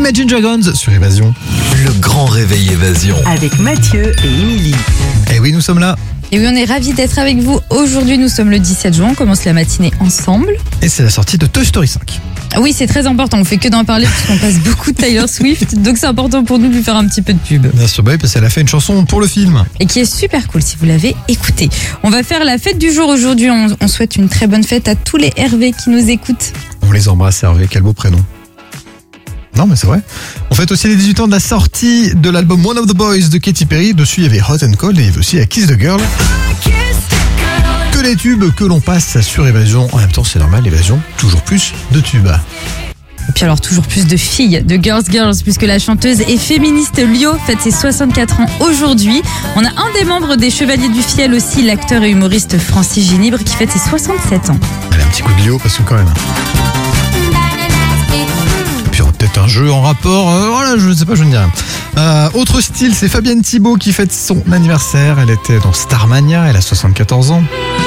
Imagine Dragons sur Évasion. Le grand réveil Évasion. Avec Mathieu et Émilie. Et oui, nous sommes là. Et oui, on est ravis d'être avec vous. Aujourd'hui, nous sommes le 17 juin, on commence la matinée ensemble. Et c'est la sortie de Toy Story 5. Oui, c'est très important, on fait que d'en parler puisqu'on passe beaucoup de Taylor Swift, donc c'est important pour nous de lui faire un petit peu de pub. Bien sûr, bah oui, parce qu'elle a fait une chanson pour le film. Et qui est super cool si vous l'avez écouté. On va faire la fête du jour aujourd'hui, on souhaite une très bonne fête à tous les Hervé qui nous écoutent. On les embrasse, Hervé, quel beau prénom. Non mais c'est vrai. On fête aussi les 18 ans de la sortie de l'album One of the Boys de Katy Perry. Dessus il y avait Hot and Cold et il y avait aussi Kiss the Girl. Que les tubes que l'on passe sur Évasion. En même temps c'est normal, Évasion, toujours plus de tubes. Et puis alors toujours plus de filles, de girls, puisque la chanteuse et féministe Lio fête ses 64 ans aujourd'hui. On a un des membres des Chevaliers du Fiel aussi, l'acteur et humoriste Francis Ginibre qui fête ses 67 ans. Allez, un petit coup de Lio parce que quand même... Puis il y aura peut-être un jeu en rapport, voilà, je ne sais pas, je ne dis rien. Autre style, c'est Fabienne Thibault qui fête son anniversaire. Elle était dans Starmania, elle a 74 ans.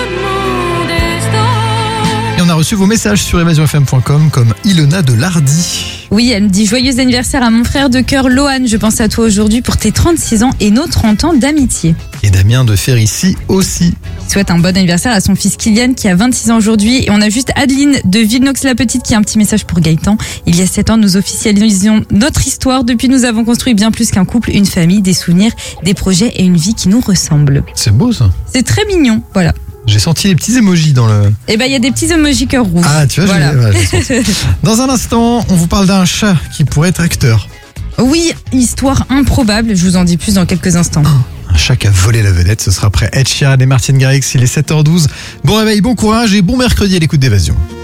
Et on a reçu vos messages sur evasionfm.com comme Ilona de Lardy. Oui, elle me dit joyeux anniversaire à mon frère de cœur Lohan. Je pense à toi aujourd'hui pour tes 36 ans et nos 30 ans d'amitié. Et Damien de Férissi aussi. Il souhaite un bon anniversaire à son fils Kylian qui a 26 ans aujourd'hui. Et on a juste Adeline de Villenox-la-Petite qui a un petit message pour Gaëtan. Il y a 7 ans, nous officialisions notre histoire. Depuis, nous avons construit bien plus qu'un couple, une famille, des souvenirs, des projets et une vie qui nous ressemble. C'est beau ça. C'est très mignon, voilà. J'ai senti les petits emojis dans le... Eh ben, il y a des petits emojis cœur rouge. Ah, tu vois, voilà. j'ai senti. Dans un instant, on vous parle d'un chat qui pourrait être acteur. Oui, histoire improbable. Je vous en dis plus dans quelques instants. Un chat qui a volé la vedette, ce sera après Ed Sheeran et Martin Garrix, il est 7h12. Bon réveil, bon courage et bon mercredi à l'écoute d'Évasion.